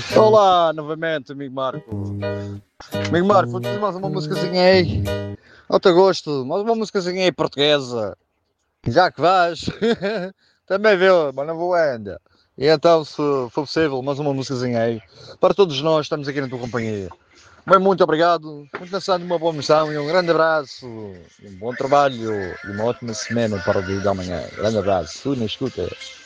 Olá, novamente, amigo Marco. Amigo Marco, vou dizer mais uma musicazinha aí. Ao teu gosto, mais uma musicazinha aí portuguesa. Já que vais, também viu, mas não vou ainda. E então, se for possível, mais uma musicazinha aí. Para todos nós, estamos aqui na tua companhia. Bem, muito obrigado. Continuação de uma boa missão e um grande abraço. Um bom trabalho e uma ótima semana para o dia de amanhã. Grande abraço. Tu na escuta.